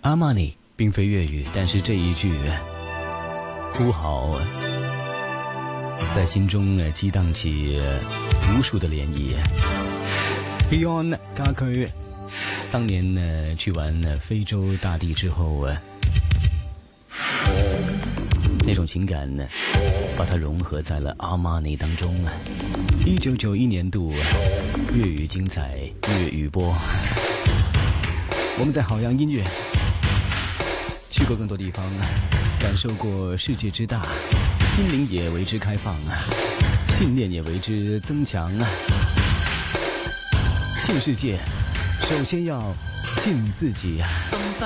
阿玛尼并非粤语，但是这一句呼号在心中激荡起无数的涟漪。Beyond 家駒當年去完非洲大地之後那種情感把它融合在了阿瑪尼當中。1991年度粵語精彩粵語播，我們在好洋音樂去過更多地方，感受過世界之大，心靈也為之開放，信念也為之增強。信世界，首先要信自己。